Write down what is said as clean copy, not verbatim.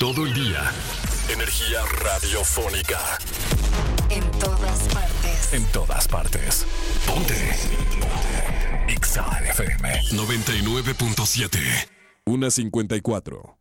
todo el día. Energía radiofónica. En todas partes. En todas partes. Ponte. Exa FM 99.7. 1:54.